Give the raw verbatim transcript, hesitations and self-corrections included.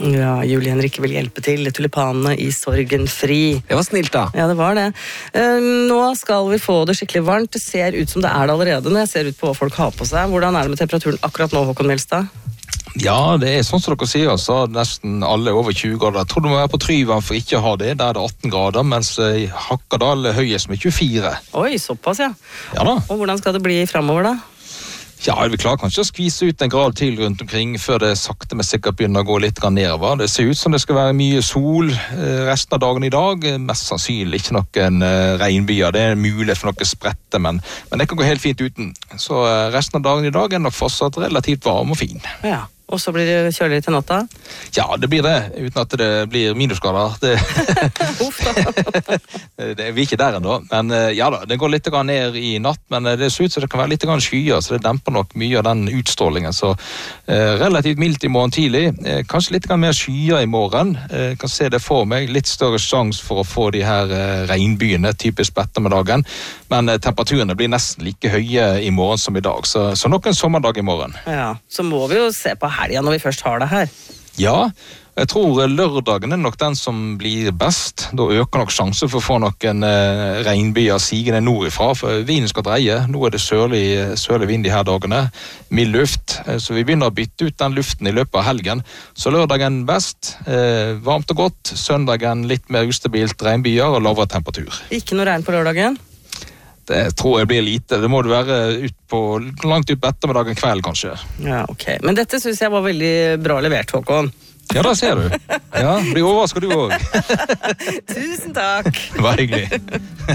Ja, Julie Henrikke vil hjelpe til. Tulipanene i sorgen fri. Det var snilt da. Ja, det var det. Nå skal vi få det skikkelig varmt. Det ser ut som det er det allerede når jeg ser ut på hva folk har på seg. Hvordan er det med temperaturen akkurat nå, Håkon Melstad? Ja, det er sånn som dere sier, så nesten alle er over tjue grader. Jeg tror du må være på Tryvann for ikke å ha det. Der er det atten grader, mens i Hakkadal er høyest med tjuefire. Oi, såpass, ja. Ja da. Og hvordan skal det bli fremover da? Ja, vi klarer kanskje å skvise ut en grad til rundt omkring før det sakte men sikkert begynner å gå litt nedover. Det ser ut som det skal være mye sol resten av dagen i dag. Mest sannsynlig ikke noen regnbyer. Det er mulig for noe sprette, men, men det kan gå helt fint uten. Så resten av dagen i dag er nok fortsatt relativt varm og fin. Ja. Og så blir det kjøligere til natta? Ja, det blir det, uten at det blir minusgrader. Det, Uff da. det er vi ikke der ennå, men ja da, det går litt ned i natt, men det ser ut som det kan være litt skyer, så det demper nok mye av den utstrålingen, så eh, relativt mildt i morgen tidlig, eh, kanskje litt mer skyer i morgen, eh, kan se det for meg, litt større sjans for å få de her eh, regnbyene, typisk på ettermiddagen, men eh, temperaturene blir nesten like høye i morgen som i dag, så, så nok en sommerdag i morgen. Ja, så må vi jo se på helgen når vi først har det her. Ja, jeg tror lørdagen er nok den som blir best. Da øker nok sjansen for å få noen eh, regnbyer sigende nordifra, for vinden skal dreie. Nå er det sørlig, sørlig vind de her dagene, mild luft, eh, så vi begynner å bytte ut den luften i løpet av helgen. Så lørdagen best, eh, varmt og godt, søndagen litt mer ustabilt regnbyer og lavere temperatur. Ikke noe regn på lørdagen? Det tror jeg blir lite. Det må det være ut på, langt ut på ettermiddagen kveld, kanskje. Ja, ok. Men dette synes jeg var veldig bra levert, Håkon. Ja, da ser du. Ja, blir overrasket du også. Tusen takk. Det var hyggelig.